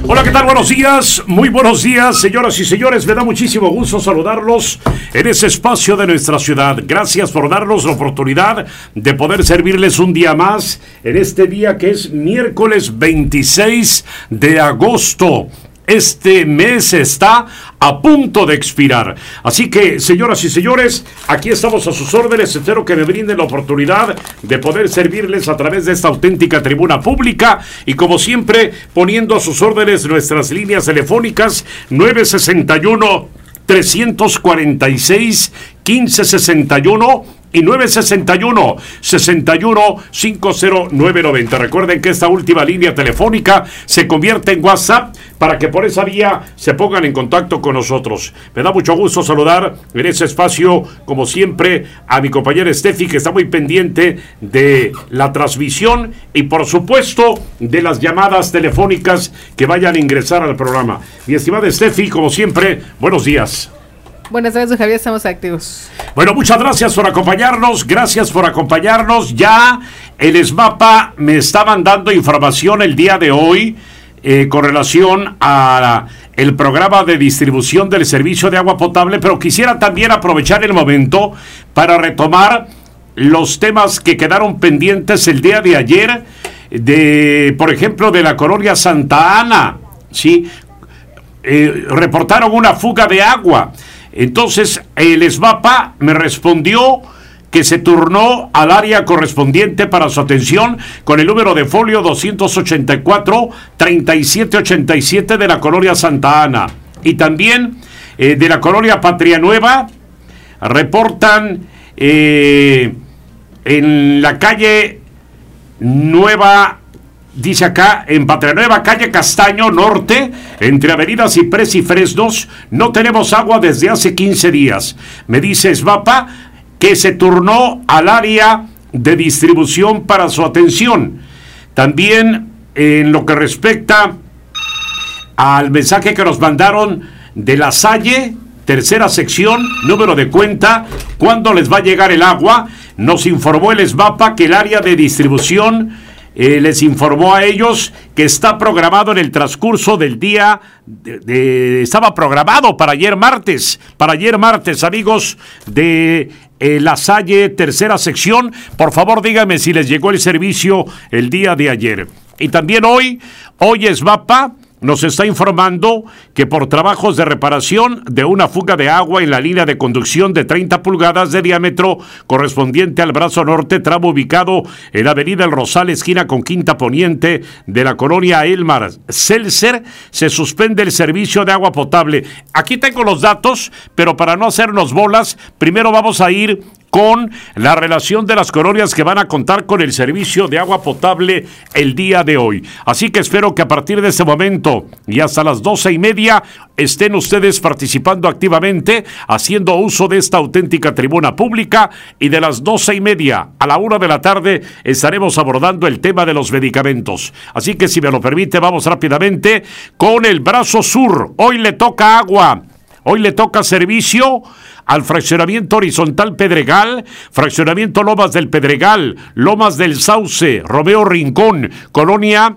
Hola, ¿qué tal? Buenos días, muy buenos días, señoras y señores. Me da muchísimo gusto saludarlos en ese espacio de nuestra ciudad. Gracias por darnos la oportunidad de poder servirles un día más en este día que es miércoles 26 de agosto. Este mes está a punto de expirar. Así que, señoras y señores, aquí estamos a sus órdenes. Espero que me brinden la oportunidad de poder servirles a través de esta auténtica tribuna pública. Y como siempre, poniendo a sus órdenes nuestras líneas telefónicas 961-346-1561 y 961-61-50990. Recuerden que esta última línea telefónica se convierte en WhatsApp para que por esa vía se pongan en contacto con nosotros. Me da mucho gusto saludar en ese espacio, como siempre, a mi compañera Steffi, que está muy pendiente de la transmisión y, por supuesto, de las llamadas telefónicas que vayan a ingresar al programa. Mi estimada Steffi, como siempre, buenos días. Buenas tardes, Javier, estamos activos. Bueno, muchas gracias por acompañarnos, Ya el SMAPA me estaban dando información el día de hoy con relación a el programa de distribución del servicio de agua potable, pero quisiera también aprovechar el momento para retomar los temas que quedaron pendientes el día de ayer, por ejemplo, de la colonia Santa Ana, ¿sí? Reportaron una fuga de agua. Entonces el SMAPA me respondió que se turnó al área correspondiente para su atención con el número de folio 284-3787 de la colonia Santa Ana. Y también de la colonia Patria Nueva reportan en la calle Nueva. Dice acá, en Patria Nueva, calle Castaño Norte, entre Avenida Ciprés y Fresnos, no tenemos agua desde hace 15 días. Me dice SMAPA que se turnó al área de distribución para su atención. También en lo que respecta al mensaje que nos mandaron de La Salle, tercera sección, número de cuenta, ¿cuándo les va a llegar el agua? Nos informó el SMAPA que el área de distribución les informó a ellos que está programado en el transcurso del día, estaba programado para ayer martes, amigos de La Salle, tercera sección. Por favor, díganme si les llegó el servicio el día de ayer. Y también hoy SMAPA nos está informando que por trabajos de reparación de una fuga de agua en la línea de conducción de 30 pulgadas de diámetro correspondiente al brazo norte, tramo ubicado en la avenida El Rosal, esquina con Quinta Poniente de la colonia Elmar Seltzer, se suspende el servicio de agua potable. Aquí tengo los datos, pero para no hacernos bolas, primero vamos a ir con la relación de las colonias que van a contar con el servicio de agua potable el día de hoy. Así que espero que a partir de este momento y hasta las 12:30 estén ustedes participando activamente, haciendo uso de esta auténtica tribuna pública, y de las 12:30 a la 1 de la tarde estaremos abordando el tema de los medicamentos. Así que, si me lo permite, vamos rápidamente con el brazo sur. Hoy le toca agua. Hoy le toca servicio al fraccionamiento Horizontal Pedregal, fraccionamiento Lomas del Pedregal, Lomas del Sauce, Romeo Rincón, colonia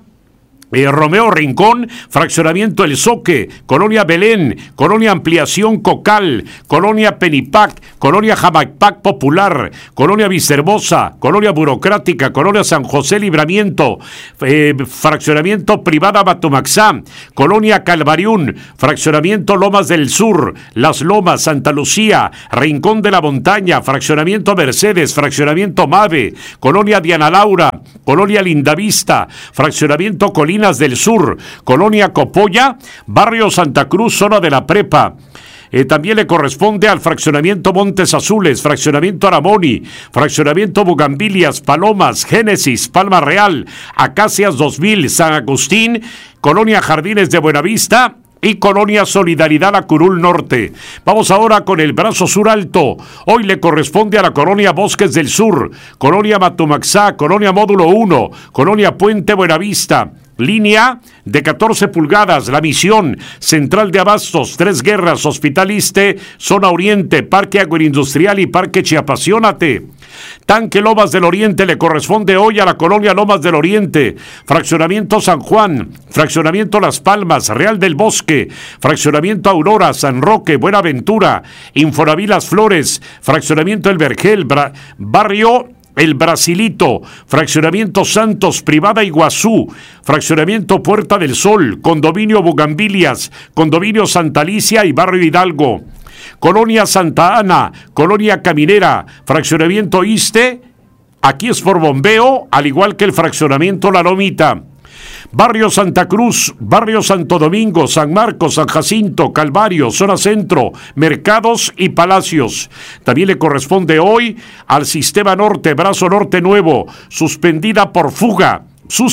Romeo Rincón, fraccionamiento El Zoque, colonia Belén, colonia Ampliación Cocal, colonia Penipac, colonia Jamaipac Popular, colonia Vistahermosa, colonia Burocrática, colonia San José Libramiento, fraccionamiento Privada Batumaxá, colonia Calvariún, fraccionamiento Lomas del Sur, Las Lomas, Santa Lucía, Rincón de la Montaña, fraccionamiento Mercedes, fraccionamiento Mave, colonia Diana Laura, colonia Lindavista, fraccionamiento Colina del Sur, colonia Copolla, barrio Santa Cruz, zona de la Prepa. También le corresponde al fraccionamiento Montes Azules, fraccionamiento Aramoni, fraccionamiento Bugambilias, Palomas, Génesis, Palma Real, Acacias 2000, San Agustín, colonia Jardines de Buenavista y colonia Solidaridad La Curul Norte. Vamos ahora con el brazo sur alto. Hoy le corresponde a la colonia Bosques del Sur, colonia Matumaxá, colonia Módulo 1, colonia Puente Buenavista, línea de 14 pulgadas, La Misión, Central de Abastos, Tres Guerras, Hospital Iste, Zona Oriente, Parque Agroindustrial y Parque Chiapasionate. Tanque Lomas del Oriente le corresponde hoy a la colonia Lomas del Oriente, Fraccionamiento San Juan, Fraccionamiento Las Palmas, Real del Bosque, Fraccionamiento Aurora, San Roque, Buenaventura, Infonavit Las Flores, Fraccionamiento El Vergel, Barrio El Brasilito, Fraccionamiento Santos, Privada Iguazú, Fraccionamiento Puerta del Sol, Condominio Bugambilias, Condominio Santa Alicia y Barrio Hidalgo. Colonia Santa Ana, Colonia Caminera, Fraccionamiento Iste, aquí es por bombeo, al igual que el Fraccionamiento La Lomita. Barrio Santa Cruz, Barrio Santo Domingo, San Marcos, San Jacinto, Calvario, Zona Centro, Mercados y Palacios. También le corresponde hoy al Sistema Norte, Brazo Norte Nuevo, suspendida por fuga,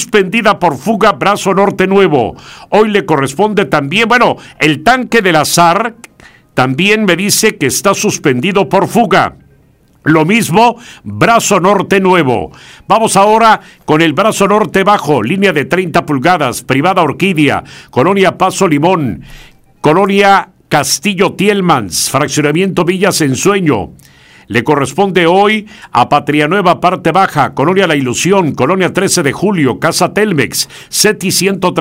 Brazo Norte Nuevo. Hoy le corresponde también, el tanque del Azar también me dice que está suspendido por fuga. Lo mismo, Brazo Norte Nuevo. Vamos ahora con el Brazo Norte Bajo, línea de 30 pulgadas, Privada Orquídea, Colonia Paso Limón, Colonia Castillo Tielmans, Fraccionamiento Villas Ensueño. Le corresponde hoy a Patria Nueva, Parte Baja, Colonia La Ilusión, Colonia 13 de Julio, Casa Telmex, CETI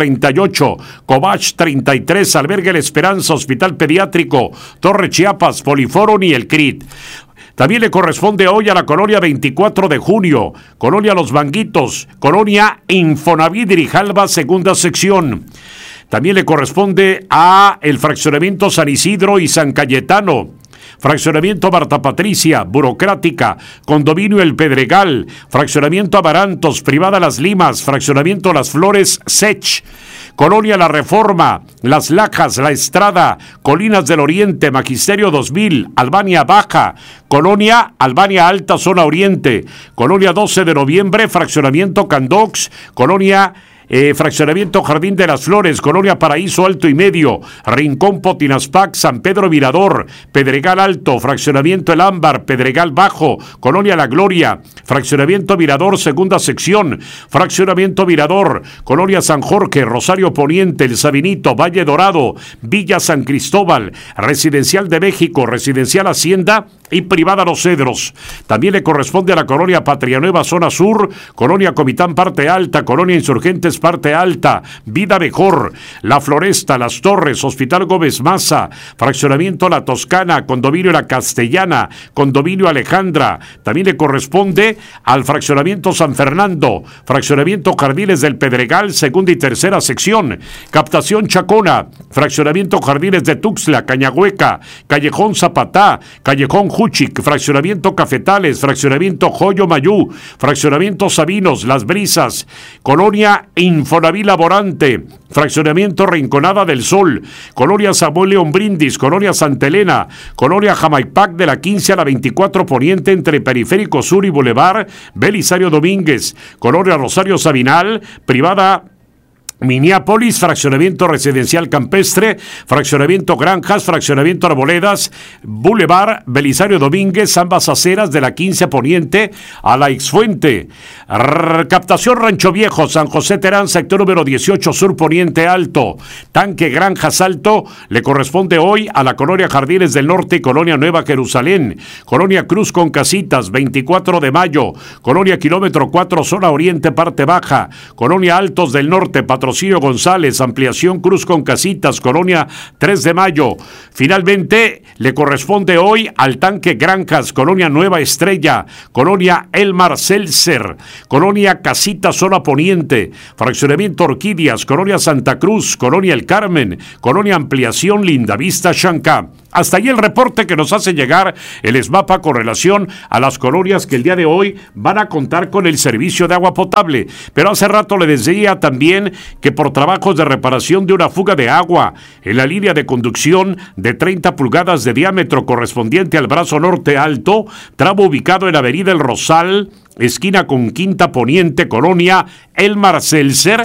138, Cobach 33, Albergue La Esperanza, Hospital Pediátrico, Torre Chiapas, Poliforum y el CRIT. También le corresponde hoy a la Colonia 24 de Junio, Colonia Los Manguitos, Colonia Infonavit Grijalba, segunda sección. También le corresponde a el Fraccionamiento San Isidro y San Cayetano, Fraccionamiento Marta Patricia, Burocrática, Condominio El Pedregal, Fraccionamiento Amarantos, Privada Las Limas, Fraccionamiento Las Flores, Sech, Colonia La Reforma, Las Lajas, La Estrada, Colinas del Oriente, Magisterio 2000, Albania Baja, Colonia Albania Alta, Zona Oriente, Colonia 12 de Noviembre, Fraccionamiento Candox, Colonia Fraccionamiento Jardín de las Flores, Colonia Paraíso Alto y Medio, Rincón Potinaspac, San Pedro Mirador, Pedregal Alto, Fraccionamiento El Ámbar, Pedregal Bajo, Colonia La Gloria, Fraccionamiento Mirador, segunda sección, Fraccionamiento Mirador, Colonia San Jorge, Rosario Poniente, El Sabinito, Valle Dorado, Villa San Cristóbal, Residencial de México, Residencial Hacienda y Privada Los Cedros. También le corresponde a la Colonia Patria Nueva, Zona Sur, Colonia Comitán, Parte Alta, Colonia Insurgentes, Parte Alta, Vida Mejor, La Floresta, Las Torres, Hospital Gómez Maza, Fraccionamiento La Toscana, Condominio La Castellana, Condominio Alejandra. También le corresponde al Fraccionamiento San Fernando, Fraccionamiento Jardines del Pedregal, segunda y tercera sección, Captación Chacona, Fraccionamiento Jardines de Tuxtla, Cañahueca, Callejón Zapatá, Callejón Juchic, Fraccionamiento Cafetales, Fraccionamiento Joyo Mayú, Fraccionamiento Sabinos, Las Brisas, Colonia Infonavit Laborante, Fraccionamiento Rinconada del Sol, Colonia Samuel León Brindis, Colonia Santa Elena, Colonia Jamaipac de la 15 a la 24 Poniente entre Periférico Sur y Boulevard Belisario Domínguez, Colonia Rosario Sabinal, Privada Minneapolis, Fraccionamiento Residencial Campestre, Fraccionamiento Granjas, Fraccionamiento Arboledas, Boulevard Belisario Domínguez, ambas aceras de la 15 Poniente a la Exfuente. Captación Rancho Viejo, San José Terán, sector número 18 Sur Poniente Alto. Tanque Granjas Alto le corresponde hoy a la Colonia Jardines del Norte y Colonia Nueva Jerusalén. Colonia Cruz con Casitas, 24 de Mayo. Colonia Kilómetro 4, Zona Oriente, Parte Baja. Colonia Altos del Norte, Patrocinio González, Ampliación Cruz con Casitas, Colonia 3 de Mayo. Finalmente, le corresponde hoy al Tanque Granjas, Colonia Nueva Estrella, Colonia Elmar Seltzer, Colonia Casitas, Zona Poniente, Fraccionamiento Orquídeas, Colonia Santa Cruz, Colonia El Carmen, Colonia Ampliación Lindavista Xanca. Hasta ahí el reporte que nos hace llegar el ESMAPA con relación a las colonias que el día de hoy van a contar con el servicio de agua potable. Pero hace rato le decía también que por trabajos de reparación de una fuga de agua en la línea de conducción de 30 pulgadas de diámetro correspondiente al Brazo Norte Alto, tramo ubicado en Avenida El Rosal, esquina con Quinta Poniente, Colonia Elmar Seltzer,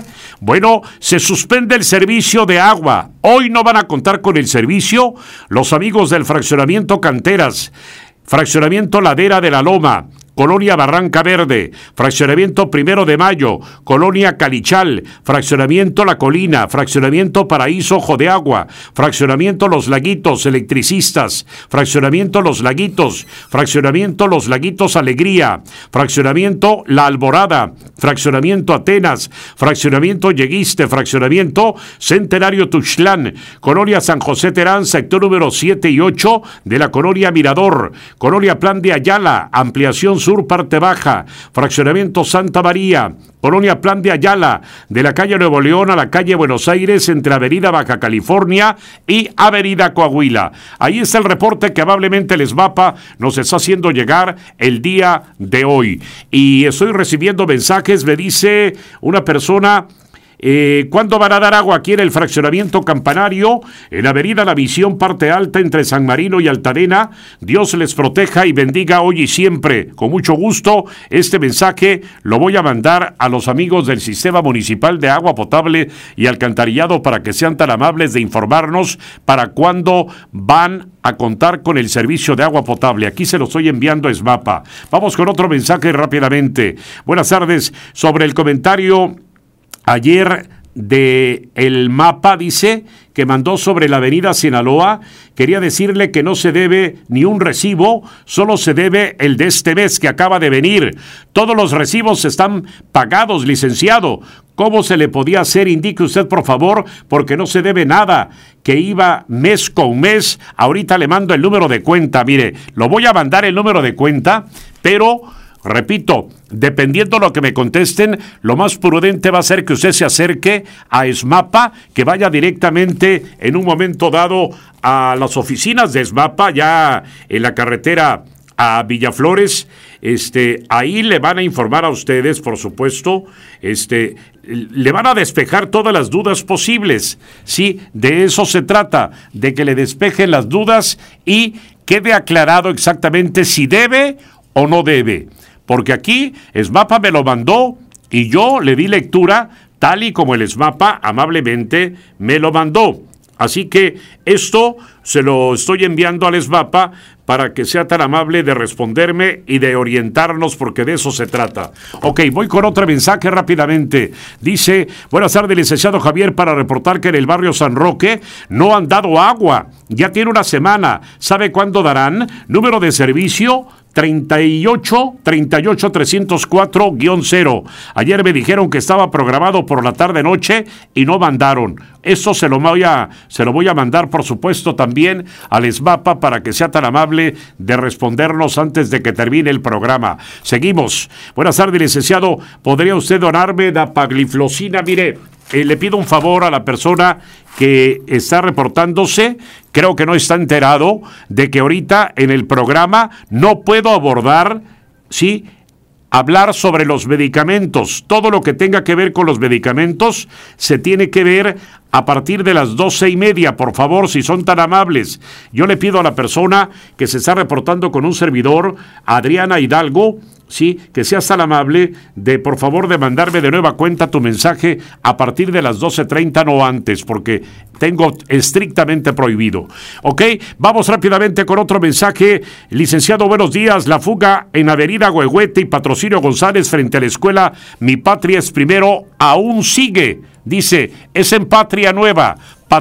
se suspende el servicio de agua. Hoy no van a contar con el servicio los amigos del Fraccionamiento Canteras, Fraccionamiento Ladera de la Loma, Colonia Barranca Verde, Fraccionamiento 1 de Mayo, Colonia Calichal, Fraccionamiento La Colina, Fraccionamiento Paraíso Ojo de Agua, Fraccionamiento Los Laguitos, Electricistas, Fraccionamiento Los Laguitos, Fraccionamiento Los Laguitos Alegría, Fraccionamiento La Alborada, Fraccionamiento Atenas, Fraccionamiento Lleguiste, Fraccionamiento Centenario Tuxtlán, Colonia San José Terán, sector número 7 y 8 de la Colonia Mirador, Colonia Plan de Ayala, Ampliación Sur Parte Baja, Fraccionamiento Santa María, Colonia Plan de Ayala, de la calle Nuevo León a la calle Buenos Aires, entre Avenida Baja California y Avenida Coahuila. Ahí está el reporte que amablemente el SMAPA nos está haciendo llegar el día de hoy. Y estoy recibiendo mensajes, me dice una persona... ¿Cuándo van a dar agua aquí en el fraccionamiento Campanario? En Avenida La Visión, parte alta, entre San Marino y Altalena. Dios les proteja y bendiga hoy y siempre. Con mucho gusto, este mensaje lo voy a mandar a los amigos del Sistema Municipal de Agua Potable y Alcantarillado para que sean tan amables de informarnos para cuándo van a contar con el servicio de agua potable. Aquí se lo estoy enviando a SMAPA. Vamos con otro mensaje rápidamente. Buenas tardes. Sobre el comentario ayer de el mapa, dice, que mandó sobre la avenida Sinaloa, quería decirle que no se debe ni un recibo, solo se debe el de este mes que acaba de venir. Todos los recibos están pagados, licenciado. ¿Cómo se le podía hacer? Indique usted, por favor, porque no se debe nada, que iba mes con mes. Ahorita le mando el número de cuenta. Mire, lo voy a mandar el número de cuenta, pero... repito, dependiendo de lo que me contesten, lo más prudente va a ser que usted se acerque a SMAPA, que vaya directamente en un momento dado a las oficinas de SMAPA, ya en la carretera a Villaflores. Ahí le van a informar a ustedes, por supuesto, le van a despejar todas las dudas posibles. Sí, de eso se trata, de que le despejen las dudas y quede aclarado exactamente si debe o no debe. Porque aquí SMAPA me lo mandó y yo le di lectura tal y como el SMAPA amablemente me lo mandó. Así que esto se lo estoy enviando al SMAPA para que sea tan amable de responderme y de orientarnos, porque de eso se trata. Ok, voy con otro mensaje rápidamente. Dice, buenas tardes, licenciado Javier, para reportar que en el barrio San Roque no han dado agua. Ya tiene una semana. ¿Sabe cuándo darán? Número de servicio 38-304-0. Ayer me dijeron que estaba programado por la tarde-noche y no mandaron. Eso se lo voy a mandar, por supuesto, también al SMAPA para que sea tan amable de respondernos antes de que termine el programa. Seguimos. Buenas tardes, licenciado. ¿Podría usted donarme dapagliflozina? Mire, le pido un favor a la persona que está reportándose, creo que no está enterado de que ahorita en el programa no puedo abordar, ¿sí?, hablar sobre los medicamentos. Todo lo que tenga que ver con los medicamentos se tiene que ver a partir de las 12:30, por favor, si son tan amables. Yo le pido a la persona que se está reportando con un servidor, Adriana Hidalgo, sí, que seas tan amable de, por favor, de mandarme de nueva cuenta tu mensaje a partir de las 12:30, no antes, porque tengo estrictamente prohibido. Ok, vamos rápidamente con otro mensaje. Licenciado, buenos días. La fuga en Avenida Huehuete y Patrocinio González frente a la escuela Mi Patria es Primero aún sigue. Dice, es en Patria Nueva.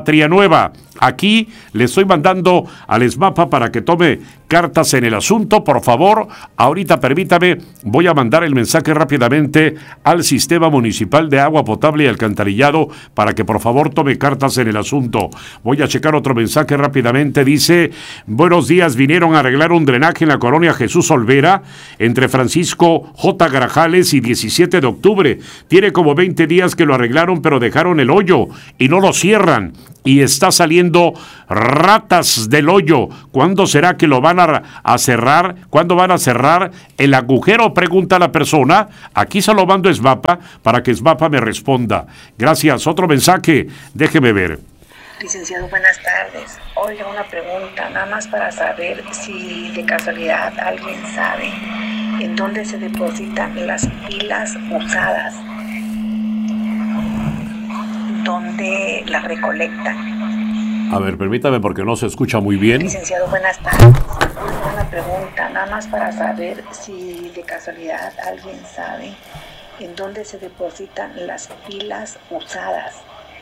Aquí le estoy mandando al SMAPA para que tome cartas en el asunto, por favor. Ahorita permítame, voy a mandar el mensaje rápidamente al Sistema Municipal de Agua Potable y Alcantarillado para que por favor tome cartas en el asunto. Voy a checar otro mensaje rápidamente. Dice, buenos días, vinieron a arreglar un drenaje en la colonia Jesús Olvera, entre Francisco J. Grajales y 17 de octubre. Tiene como 20 días que lo arreglaron, pero dejaron el hoyo y no lo cierran. Y está saliendo ratas del hoyo. ¿Cuándo será que lo van a cerrar? ¿Cuándo van a cerrar el agujero? Pregunta la persona. Aquí se lo mando a SMAPA para que SMAPA me responda. Gracias. Otro mensaje. Déjeme ver. Licenciado, buenas tardes. Oiga, una pregunta, nada más para saber si de casualidad alguien sabe en dónde se depositan las pilas usadas, dónde las recolectan. A ver, permítame porque no se escucha muy bien. Licenciado, buenas tardes. Una pregunta, nada más para saber si de casualidad alguien sabe en dónde se depositan las pilas usadas,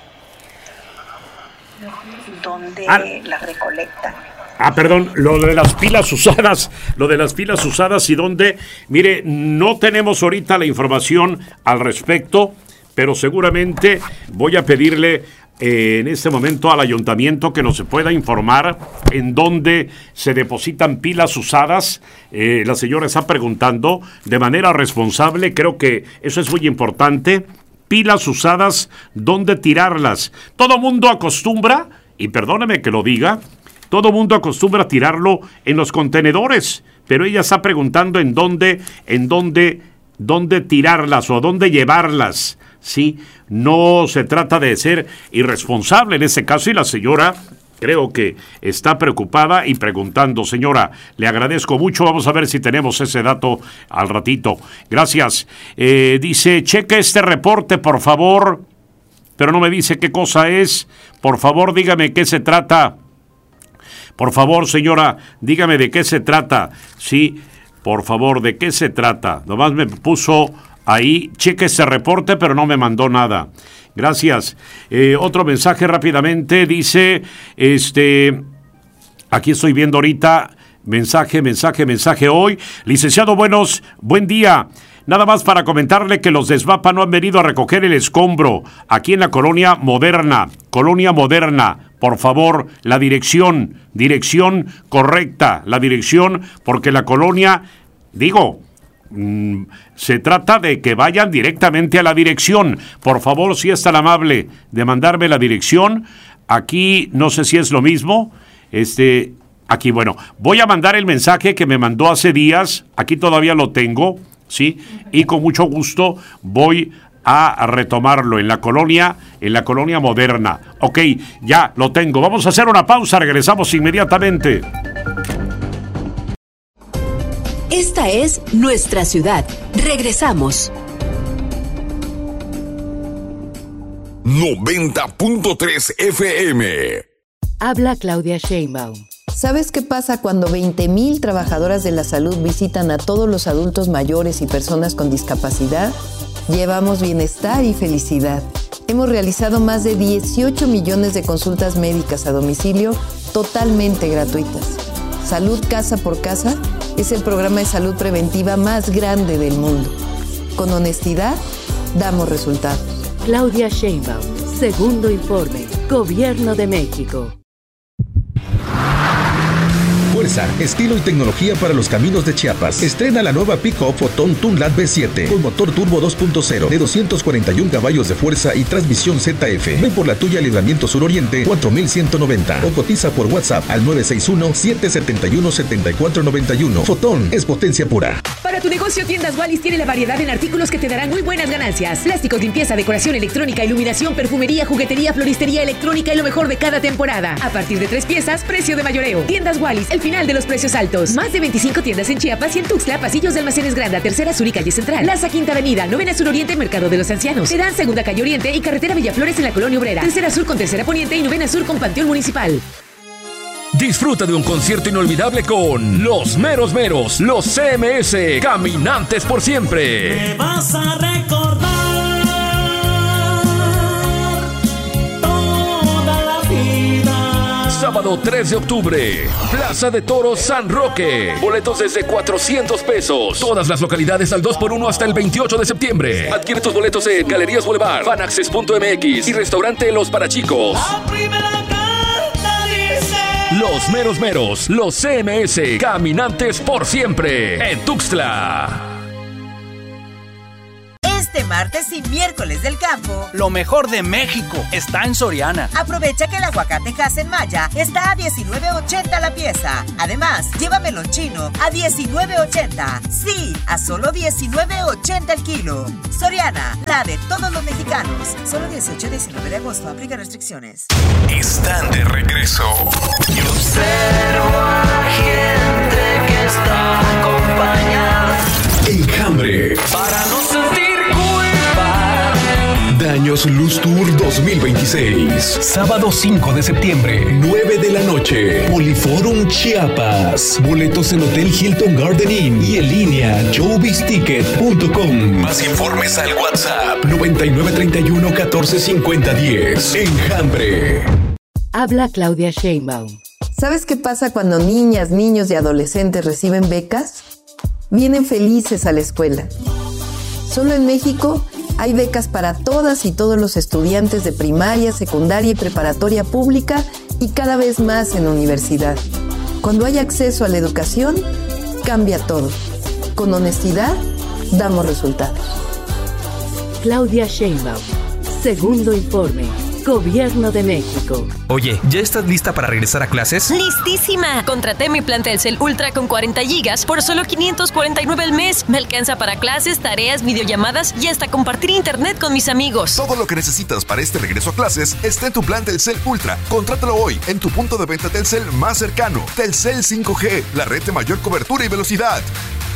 dónde las recolectan. Perdón, lo de las pilas usadas y dónde, mire, no tenemos ahorita la información al respecto, pero seguramente voy a pedirle en este momento al ayuntamiento que nos pueda informar en dónde se depositan pilas usadas. La señora está preguntando de manera responsable, creo que eso es muy importante. Pilas usadas, ¿dónde tirarlas? Todo mundo acostumbra, y perdóneme que lo diga, todo mundo acostumbra a tirarlo en los contenedores, pero ella está preguntando en dónde tirarlas o a dónde llevarlas. Sí, no se trata de ser irresponsable en este caso, y la señora creo que está preocupada y preguntando. Señora, le agradezco mucho, vamos a ver si tenemos ese dato al ratito. Gracias. Dice, cheque este reporte, por favor, pero no me dice qué cosa es. Por favor, dígame qué se trata. Por favor, señora, dígame de qué se trata. Sí, por favor, ¿de qué se trata? Nomás me puso ahí, cheque ese reporte, pero no me mandó nada. Gracias. Otro mensaje rápidamente, dice, aquí estoy viendo ahorita, mensaje hoy. Licenciado, buen día. Nada más para comentarle que los de SBAPA no han venido a recoger el escombro aquí en la Colonia Moderna. Por favor, la dirección correcta, la dirección, porque la colonia, se trata de que vayan directamente a la dirección. Por favor, si es tan amable de mandarme la dirección. Aquí no sé si es lo mismo. Aquí, bueno, voy a mandar el mensaje que me mandó hace días. Aquí todavía lo tengo, ¿sí? Y con mucho gusto voy a retomarlo en la colonia Moderna. Ok, ya lo tengo. Vamos a hacer una pausa, regresamos inmediatamente. Esta es nuestra ciudad. Regresamos. 90.3 FM. Habla Claudia Sheinbaum. ¿Sabes qué pasa cuando 20,000 trabajadoras de la salud visitan a todos los adultos mayores y personas con discapacidad? Llevamos bienestar y felicidad. Hemos realizado más de 18 millones de consultas médicas a domicilio totalmente gratuitas. Salud Casa por Casa es el programa de salud preventiva más grande del mundo. Con honestidad, damos resultados. Claudia Sheinbaum, segundo informe, Gobierno de México. Fuerza, estilo y tecnología para los caminos de Chiapas. Estrena la nueva pick-up Fotón Tunlad B7 con motor turbo 2.0 de 241 caballos de fuerza y transmisión ZF. Ven por la tuya a Libramiento Suroriente 4190 o cotiza por WhatsApp al 961-771-7491. Fotón es potencia pura. Para tu negocio, Tiendas Wallis tiene la variedad en artículos que te darán muy buenas ganancias. Plásticos, limpieza, decoración electrónica, iluminación, perfumería, juguetería, floristería electrónica y lo mejor de cada temporada. A partir de 3 piezas, precio de mayoreo. Tiendas Wallis, el final de los precios altos. Más de 25 tiendas en Chiapas y en Tuxtla, pasillos de Almacenes Granda, Tercera Sur y Calle Central. Plaza Quinta Avenida, Novena Sur Oriente, Mercado de los Ancianos. Terán Segunda Calle Oriente y Carretera Villaflores en la Colonia Obrera. Tercera Sur con Tercera Poniente y Novena Sur con Panteón Municipal. Disfruta de un concierto inolvidable con Los Meros Meros, los CMS, Caminantes por Siempre. Me vas a recordar toda la vida. Sábado 3 de octubre, Plaza de Toros San Roque. Boletos desde 400 pesos. Todas las localidades al 2x1 hasta el 28 de septiembre. Adquiere tus boletos en Galerías Boulevard, Fanaccess.mx y Restaurante Los Parachicos. La primera carta dice: Los Meros Meros, los CMS, Caminantes por Siempre, en Tuxtla. Este martes y miércoles del campo, lo mejor de México está en Soriana. Aprovecha que el aguacate Hass Maya está a $19.80 la pieza. Además, lleva melón chino a $19.80. Sí, a solo $19.80 el kilo. Soriana, la de todos los mexicanos. Solo 18 y 19 de agosto. Aplica restricciones. Están de regreso. Y observo a gente que está acompañada. Enjambre. Para no sentir culpa. años Luz Tour 2026. Sábado 5 de septiembre, 9 de la noche. Poliforum Chiapas. Boletos en Hotel Hilton Garden Inn y en línea showbizticket.com. Más informes al WhatsApp 9931 145010. Enjambre. Habla Claudia Sheinbaum. ¿Sabes qué pasa cuando niñas, niños y adolescentes reciben becas? Vienen felices a la escuela. Solo en México hay becas para todas y todos los estudiantes de primaria, secundaria y preparatoria pública y cada vez más en universidad. Cuando hay acceso a la educación, cambia todo. Con honestidad, damos resultados. Claudia Sheinbaum. Segundo informe. Gobierno de México. Oye, ¿ya estás lista para regresar a clases? ¡Listísima! Contraté mi plan Telcel Ultra con 40 gigas por solo $549 al mes. Me alcanza para clases, tareas, videollamadas y hasta compartir internet con mis amigos. Todo lo que necesitas para este regreso a clases está en tu plan Telcel Ultra. Contrátalo hoy en tu punto de venta Telcel más cercano. Telcel 5G, la red de mayor cobertura y velocidad.